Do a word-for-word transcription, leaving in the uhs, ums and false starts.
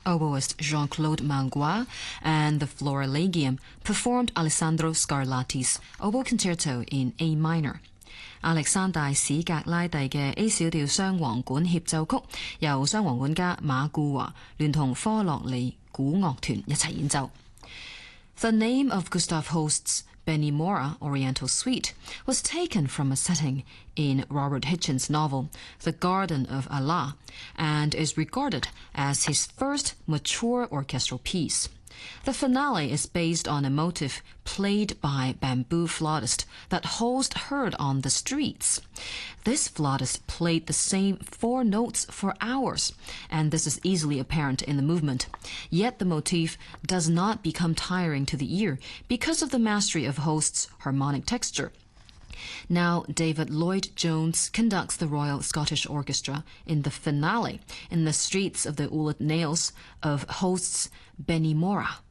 oboist Jean-Claude Mangois, and the Florilegium performed Alessandro Scarlatti's Oboe Concerto in A minor. 亞歷山大史格拉蒂嘅 A 小調雙簧管協奏曲，由雙簧管家馬顧華聯同科洛里古樂團一齊演奏。The name of Gustav Holst's Benimora Oriental Suite was taken from a setting in Robert Hitchens' novel The Garden of Allah and is regarded as his first mature orchestral piece. The finale is based on a motif played by bamboo flautist that Holst heard on the streets. This flautist played the same four notes for hours, and this is easily apparent in the movement. Yet the motif does not become tiring to the ear because of the mastery of Holst's harmonic texture. Now, David Lloyd-Jones conducts the Royal Scottish Orchestra in the finale in the streets of the Ulet Nails of Holst's Benimora.